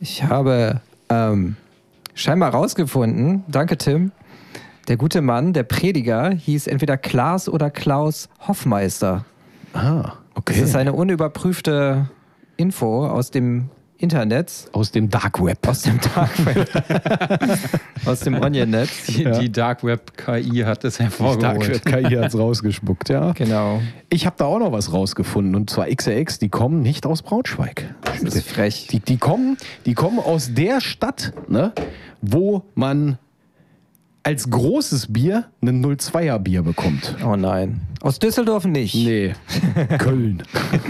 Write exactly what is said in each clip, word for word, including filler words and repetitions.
Ich habe ähm, scheinbar rausgefunden, danke Tim, der gute Mann, der Prediger, hieß entweder Klaas oder Klaus Hoffmeister. Ah, okay. Das ist eine unüberprüfte Info aus dem Internet. Aus dem Dark Web. Aus dem Dark Web. Aus dem Onion-Netz. Die, ja. die Dark Web K I hat es hervorgeholt. Die Dark Web K I hat es rausgespuckt, ja. Genau. Ich habe da auch noch was rausgefunden, und zwar X R X, die kommen nicht aus Braunschweig. Das ist frech. Die, die, kommen, die kommen aus der Stadt, ne, wo man als großes Bier ein null Komma zweier Bier bekommt. Oh nein. Aus Düsseldorf nicht. Nee, Köln.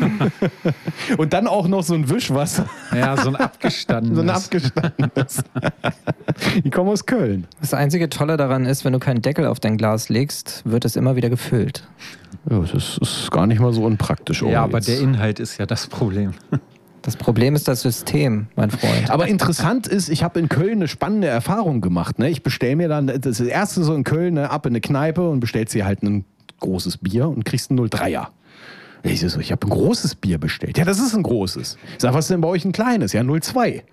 Und dann auch noch so ein Wischwasser. Ja, so ein abgestandenes. So ein abgestandenes. Die kommen aus Köln. Das einzige Tolle daran ist, wenn du keinen Deckel auf dein Glas legst, wird es immer wieder gefüllt. Ja, das ist gar nicht mal so unpraktisch. Ja, aber jetzt. der Inhalt ist ja das Problem. Das Problem ist das System, mein Freund. Aber interessant ist, ich habe in Köln eine spannende Erfahrung gemacht. Ne? Ich bestelle mir dann, das erste so in Köln, ne, ab in eine Kneipe und bestellst dir halt ein großes Bier und kriegst ein null Komma dreier. Ich so, ich habe ein großes Bier bestellt. Ja, das ist ein großes. Ich sag, was ist denn bei euch ein kleines? Ja, null Komma zwei.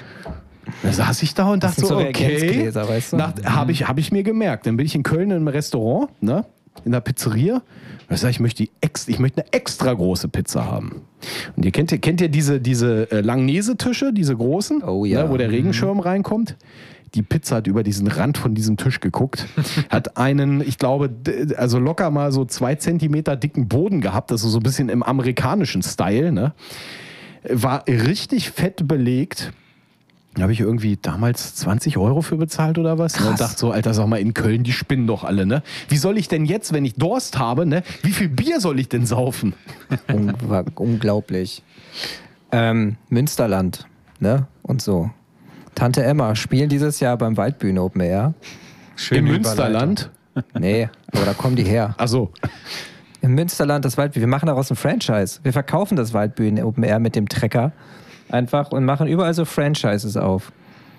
Da saß ich da und dachte so, so okay, weißt du? habe ich, hab ich mir gemerkt. Dann bin ich in Köln im Restaurant, ne, in der Pizzeria. Da sag ich, ich möchte, die ex, ich möchte eine extra große Pizza haben. Und ihr kennt, kennt ihr diese, diese äh, Langnese-Tische, diese großen, oh, ja. ne, wo der Regenschirm mhm. reinkommt? Die Pizza hat über diesen Rand von diesem Tisch geguckt, hat einen, ich glaube, d- also locker mal so zwei Zentimeter dicken Boden gehabt, also so ein bisschen im amerikanischen Style, ne? War richtig fett belegt. Da habe ich irgendwie damals zwanzig Euro für bezahlt oder was. Krass. Und dachte so, Alter, sag mal, in Köln, die spinnen doch alle, ne? Wie soll ich denn jetzt, wenn ich Durst habe, ne? Wie viel Bier soll ich denn saufen? War unglaublich. Ähm, Münsterland, ne? Und so. Tante Emma spielen dieses Jahr beim Waldbühne Open Air. Im Münsterland? Nee, aber da kommen die her. Ach so. Im Münsterland das Waldbühne. Wir machen daraus ein Franchise. Wir verkaufen das Waldbühne Open Air mit dem Trecker. Einfach und machen überall so Franchises auf.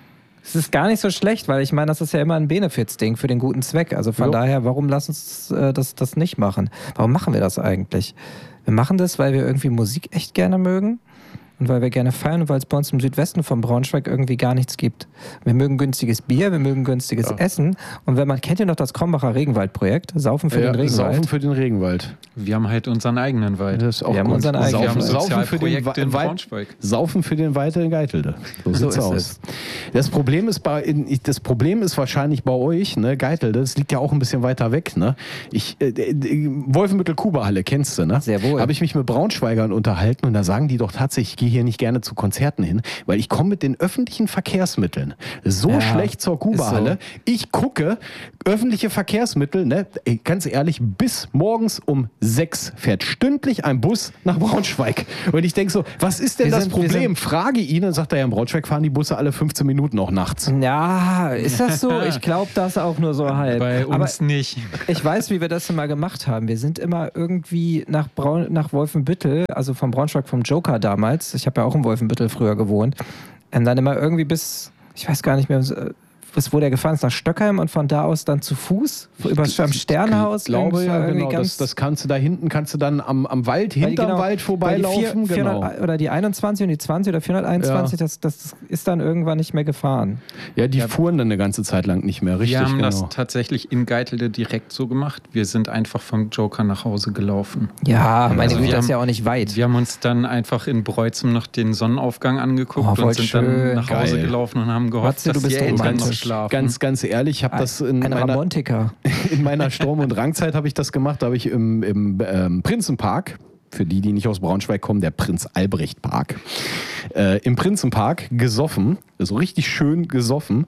Es ist gar nicht so schlecht, weil ich meine, das ist ja immer ein Benefits-Ding für den guten Zweck. Also von jo. daher, warum lass uns äh, das, das nicht machen? Warum machen wir das eigentlich? Wir machen das, weil wir irgendwie Musik echt gerne mögen und weil wir gerne feiern und weil es bei uns im Südwesten von Braunschweig irgendwie gar nichts gibt. Wir mögen günstiges Bier, wir mögen günstiges ja. Essen und wenn man, kennt ihr noch das Krombacher Regenwald-Projekt? Saufen für ja, den Regenwald. Saufen für den Regenwald. Wir haben halt unseren eigenen Wald. Das ist auch wir haben gut. unseren eigenen wir haben Wald. Saufen für den Wa- in Braunschweig. Saufen für den Wald in Geitelde. So, So sieht's ist aus. es. Das Problem ist bei, in, das Problem ist wahrscheinlich bei euch, ne, Geitelde, das liegt ja auch ein bisschen weiter weg, ne? Ich, äh, äh, Wolfenbüttel-Kuba-Halle, kennst du, ne? Sehr wohl. Habe ich mich mit Braunschweigern unterhalten und da sagen die doch tatsächlich, ich gehe hier nicht gerne zu Konzerten hin, weil ich komme mit den öffentlichen Verkehrsmitteln so ja, schlecht zur Kuba-Halle. So. Ich gucke, öffentliche Verkehrsmittel, ne, ey, ganz ehrlich, bis morgens um sechs fährt stündlich ein Bus nach Braunschweig. Und ich denke so, was ist denn wir das sind, Problem? Frage ihn und sagt er, ja, in Braunschweig fahren die Busse alle fünfzehn Minuten auch nachts. Ja, ist das so? Ich glaube das auch nur so halb. Bei uns Aber nicht. Ich weiß, wie wir das immer gemacht haben. Wir sind immer irgendwie nach, Braun, nach Wolfenbüttel, also vom Braunschweig vom Joker damals, ich habe ja auch in Wolfenbüttel früher gewohnt, und dann immer irgendwie bis, ich weiß gar nicht mehr, bis wo der gefahren ist, nach Stöckheim und von da aus dann zu Fuß über das Sternhaus. Ich glaube ja, genau. Das, das kannst du da hinten, kannst du dann am, am Wald, hinterm genau, Wald vorbeilaufen. Vier, genau. vierhundert, oder die einundzwanzig und die zwanzig oder vierhunderteinundzwanzig, ja. das, das ist dann irgendwann nicht mehr gefahren. Ja, die ja. fuhren dann eine ganze Zeit lang nicht mehr, richtig. Wir haben genau. das tatsächlich in Geitelde direkt so gemacht. Wir sind einfach vom Joker nach Hause gelaufen. Ja, meine also Güte, das ist ja auch nicht weit. Wir haben uns dann einfach in Breuzem noch den Sonnenaufgang angeguckt oh, und sind schön. dann nach Hause Geil. gelaufen und haben gehofft, Matze, dass du die bist Eltern noch romantisch. schlafen. Ganz, ganz ehrlich, ich habe das in ein meiner, Ramontiker. in meiner Sturm- und Drangzeit habe ich das gemacht. Da habe ich im, im ähm, Prinzenpark, für die, die nicht aus Braunschweig kommen, der Prinz-Albrecht-Park, äh, im Prinzenpark gesoffen, so richtig schön gesoffen.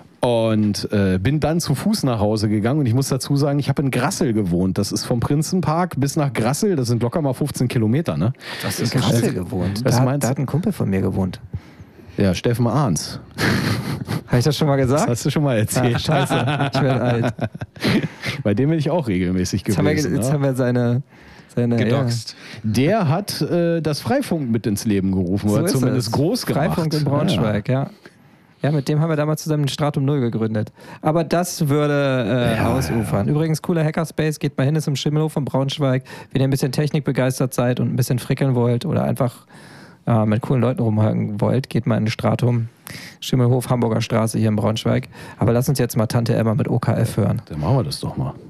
Und äh, bin dann zu Fuß nach Hause gegangen. Und ich muss dazu sagen, ich habe in Grassel gewohnt. Das ist vom Prinzenpark bis nach Grassel, das sind locker mal fünfzehn Kilometer. Ne? Das ist in Grassel gewohnt. Was da, meinst da hat ein Kumpel von mir gewohnt. Ja, Steffen Ahns. Habe ich das schon mal gesagt? Das hast du schon mal erzählt. Ach, scheiße, ich werde alt. Bei dem bin ich auch regelmäßig jetzt gewesen. Haben wir, jetzt ne? haben wir seine... seine Gedoxt. Ja. Der hat äh, das Freifunk mit ins Leben gerufen, So oder zumindest es. groß gemacht. Freifunk in Braunschweig, ja. ja. Ja, mit dem haben wir damals zusammen den Stratum Null gegründet. Aber das würde äh, ja, ausufern. Ja. Übrigens, cooler Hackerspace, geht mal hin, ist im Schimmelhof von Braunschweig. Wenn ihr ein bisschen Technik begeistert seid und ein bisschen frickeln wollt oder einfach äh, mit coolen Leuten rumhängen wollt, geht mal in den Stratum, Schimmelhof, Hamburger Straße hier in Braunschweig. Aber lass uns jetzt mal Tante Emma mit O K F hören. Dann machen wir das doch mal.